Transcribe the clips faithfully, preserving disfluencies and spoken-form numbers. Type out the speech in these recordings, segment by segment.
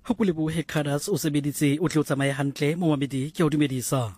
Hokulebohe Khadas o sebeditse o tle o tsamaye hantle mo mamedi ke o dumedisa.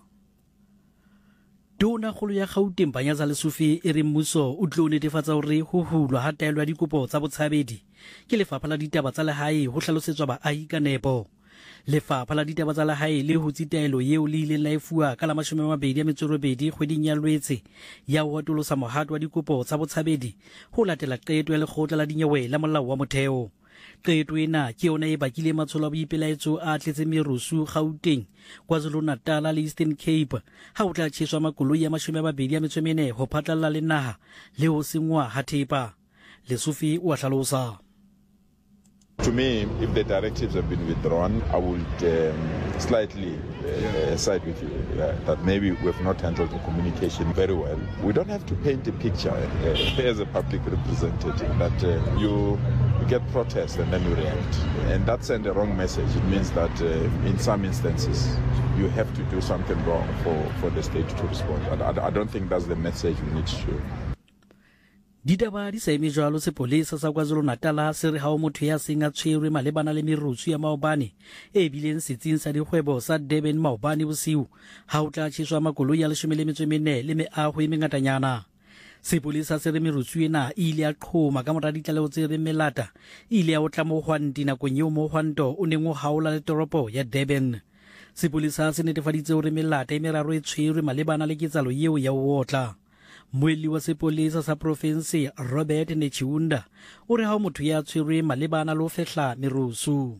Tona kgolo ya Gauteng Panyaza Lesufi e re mmuso o tlo netefatsa hore ho hulwa ha taelo ya dikopo tsa botshabedi ke lefapha la ditaba tsa lehae ho hlalosetswa baahi ka nepo. Lefapha la ditaba tsa lehae le ho tsitaelo yeo le ileng la e fuwa ka la mashome a mabedi a metso e robedi kgweding ya Lwetse ya ho atolosa mohato wa dikopo tsa botshabedi ho latela qeto ya lekgotla la dinyewe la molao wa motheo. Qeto ena ke yona e bakile matsholo a boipelaetso a tletse merusu Gauteng, KwaZulu-Natal le Eastern Cape ha o tla tjheswa makoloi a mashome a mabedi a metso e mene ho phatlalla le naha le ho sengwa ha thepa. Lesufi o a hlalosa. To me, if the directives have been withdrawn, I would um, slightly uh, side with you uh, that maybe we have not handled the communication very well. We don't have to paint a picture uh, as a public representative that uh, you, you get protest and then you react. And that sends a wrong message. It means that uh, in some instances, you have to do something wrong for, for the state to respond. And I, I don't think that's the message we need to. Ditaba di sa eme jwalo sepolesa sa KwaZulu-Natal se re ha o motho ya seng a tshwerwe malebana le merusu ya maobane e bileng setsing sa dikgwebo sa Durban maobane bosiu ha o tla tjheswa makoloi a leshome le metso e mene le meaho e mengatanyana. Sepolesa se re merusu ena ile ya qhoma ka mora ditlaleho tse re melata ile ya o tla mo hwanti nakong eo mo hwanto o neng o haola le toropo ya Durban. Sepolesa se netefaditse hore melata e meraro e tshwerwe malebana le ketsalo eo ya o otla. Moeli wa sepolesa sa province Robert Nechiunda o re ha motho ya tshwerwe malebana le ho fehla merusu.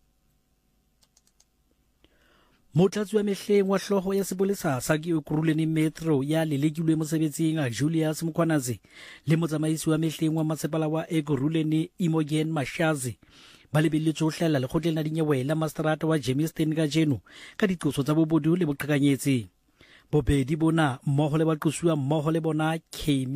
Motlatsi wa mehleng wa hloho ya sepolesa sa Ekurhuleni Metro ya lelekilwe mosebetsing a Julius Mkhwanazi le motsamaisi wa mehleng wa masepala wa Ekurhuleni Imogen Mashazi ba lebelletswe ho hlahella lekgotleng la dinyewe la Masterata wa Germiston ka jeno ka diqoso tsa bobodu le boqhekanyetsi. Bobedi bona mmoho le baqosuwa mmoho le bona K